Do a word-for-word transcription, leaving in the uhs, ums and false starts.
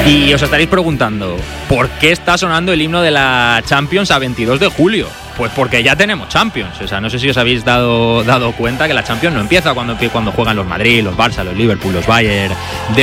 Y os estaréis preguntando, ¿por qué está sonando el himno de la Champions a veintidós de julio? Pues porque ya tenemos Champions. O sea, no sé si os habéis dado, dado cuenta que la Champions no empieza cuando, cuando juegan los Madrid, los Barça, los Liverpool, los Bayern de